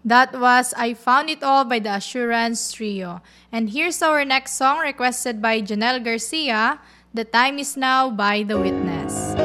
That was I Found It All by the Assurance Trio. And here's our next song requested by Janelle Garcia, The Time Is Now by The Witness.